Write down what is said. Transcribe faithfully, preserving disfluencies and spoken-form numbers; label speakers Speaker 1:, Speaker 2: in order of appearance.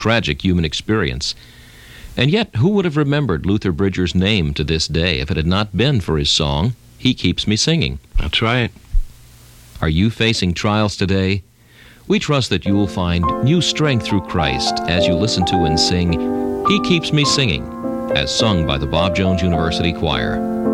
Speaker 1: tragic human experience. And yet, who would have remembered Luther Bridger's name to this day if it had not been for his song, He Keeps Me Singing?
Speaker 2: That's right.
Speaker 1: Are you facing trials today? We trust that you will find new strength through Christ as you listen to and sing He Keeps Me Singing, as sung by the Bob Jones University Choir.